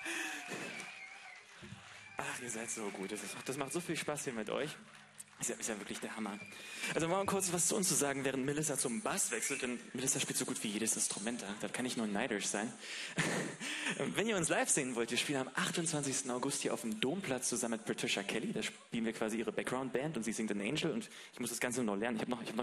Ach, ihr seid so gut. Das macht so viel Spaß hier mit euch. Ist ja wirklich der Hammer. Also mal kurz was zu uns zu sagen, während Melissa zum Bass wechselt. Denn Melissa spielt so gut wie jedes Instrument. Da kann ich nur neidisch sein. Wenn ihr uns live sehen wollt, wir spielen am 28. August hier auf dem Domplatz zusammen mit Patricia Kelly. Da spielen wir quasi ihre Background-Band und sie singt an Angel. Und ich muss das Ganze noch lernen. Ich hab noch